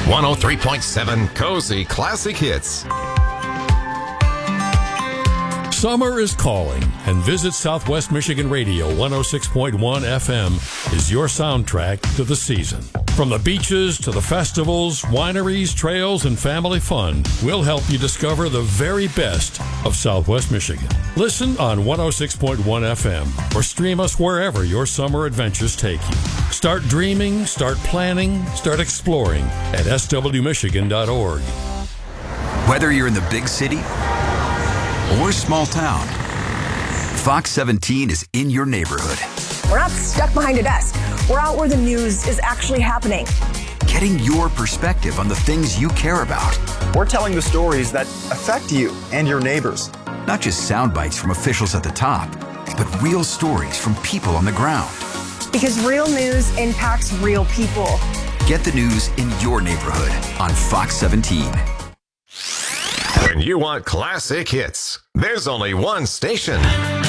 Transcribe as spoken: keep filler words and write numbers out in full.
one oh three point seven Cozy Classic Hits. Summer is calling, and Visit Southwest Michigan Radio one oh six point one F M is your soundtrack to the season. From the beaches to the festivals, wineries, trails, and family fun, we'll help you discover the very best of Southwest Michigan. Listen on one oh six point one F M or stream us wherever your summer adventures take you. Start dreaming, start planning, start exploring at s w michigan dot org. Whether you're in the big city or small town, Fox seventeen is in your neighborhood. We're not stuck behind a desk. We're out where the news is actually happening. Getting your perspective on the things you care about. We're telling the stories that affect you and your neighbors. Not just sound bites from officials at the top, but real stories from people on the ground. Because real news impacts real people. Get the news in your neighborhood on Fox seventeen. When you want classic hits, there's only one station.